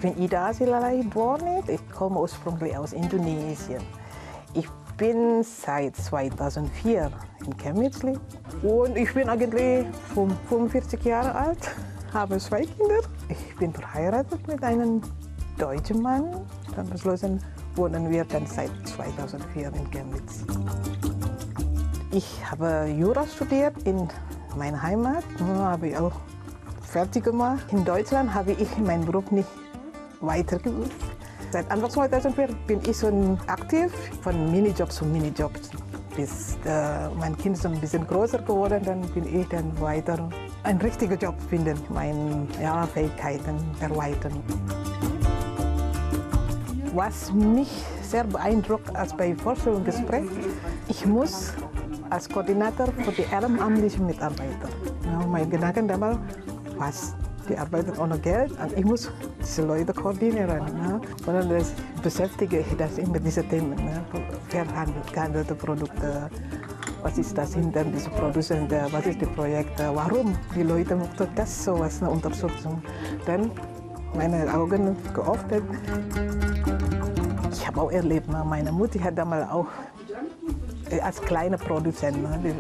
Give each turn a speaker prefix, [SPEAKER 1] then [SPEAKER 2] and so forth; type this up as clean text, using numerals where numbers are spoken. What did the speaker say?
[SPEAKER 1] bin Ida Silalai Bornit. Ich komme ursprünglich aus Indonesien. Ich bin seit 2004 in Chemnitz und ich bin eigentlich 45 Jahre alt, habe 2 Kinder. Ich bin verheiratet mit einem deutschen Mann. Dann beschlossen wohnen wir dann seit 2004 in Chemnitz. Ich habe Jura studiert in meiner Heimat, habe ich auch fertig gemacht. In Deutschland habe ich meinen Beruf nicht weitergeübt. Seit Anfang 2004 bin ich schon aktiv, von Minijob zu Minijob. Bis mein Kind ist ein bisschen größer geworden, dann bin ich dann weiter einen richtigen Job finden, meine Fähigkeiten erweitern. Was mich sehr beeindruckt als bei Vorstellungsgespräch, ich muss als Koordinator für die ehrenamtlichen Mitarbeiter. Ja, mein Gedanke damals, was? Die arbeiten ohne Geld und ich muss diese Leute koordinieren. Ne? Und dann beschäftige ich das mit diesen Themen. Ne? Verhandelte Produkte, was ist das hinter diesen Produzenten, was ist die Projekte, warum die Leute möchten das sowas, eine Unterstützung. Dann meine Augen geöffnet. Ich habe auch erlebt, meine Mutter hat damals auch als kleiner Produzent,